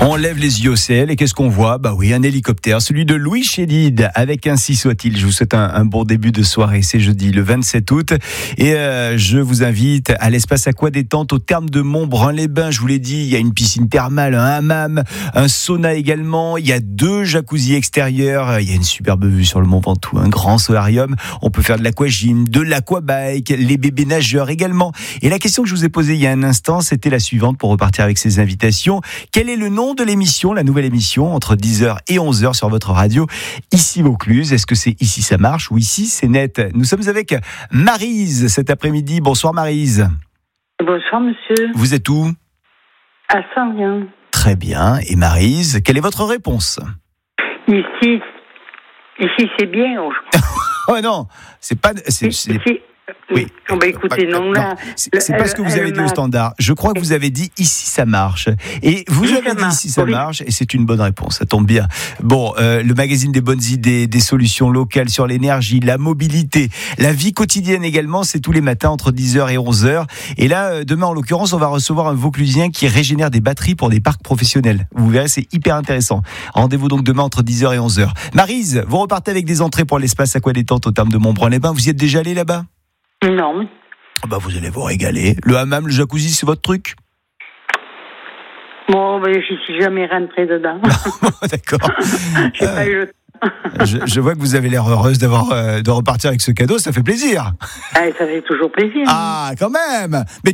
On lève les yeux au ciel et qu'est-ce qu'on voit ? Bah oui, un hélicoptère, celui de Louis Chédid, avec Ainsi soit-il. Je vous souhaite un bon début de soirée, c'est jeudi le 27 août. Et je vous invite à l'espace aqua détente au terme de Montbrun-les-Bains. Je vous l'ai dit, il y a une piscine thermale, un hammam, un sauna également. Il y a 2 jacuzzis extérieurs. Il y a une superbe vue sur le Mont Ventoux, un grand solarium. On peut faire de l'aquagym, de l'aquabike, les bébés nageurs également. Et la question que je vous ai posée il y a un instant, c'était la suivante pour repartir avec ces invitations. Quel est le nom de l'émission, la nouvelle émission, entre 10h et 11h sur votre radio, ici Vaucluse? Est-ce que c'est Ici ça marche ou Ici c'est net? Nous sommes avec Maryse cet après-midi. Bonsoir Maryse. Bonsoir monsieur. Vous êtes où? À Saint-Rien. Très bien. Et Maryse, quelle est votre réponse? Ici c'est bien. Oh non, c'est pas... Oui. Écoutez, non, là... C'est pas ce que vous avez dit au standard. Je crois que vous avez dit Ici ça marche. Et vous avez dit Ici ça marche, et c'est une bonne réponse, ça tombe bien. Bon, le magazine des bonnes idées, des solutions locales sur l'énergie, la mobilité, la vie quotidienne également, c'est tous les matins entre 10h et 11h. Et là, demain en l'occurrence, on va recevoir un Vauclusien qui régénère des batteries pour des parcs professionnels. Vous verrez, c'est hyper intéressant. Rendez-vous donc demain entre 10h et 11h. Maryse, vous repartez avec des entrées pour l'espace aqua détente au terme de Montbrun-les-Bains. Vous y êtes déjà allé là-bas? Non. Bah vous allez vous régaler. Le hammam, le jacuzzi, c'est votre truc? Bon, j'y suis jamais rentrée dedans. D'accord. J'ai pas eu le temps. Je vois que vous avez l'air heureuse de repartir avec ce cadeau, ça fait plaisir. Ah, ça fait toujours plaisir. Ah, quand même. Mais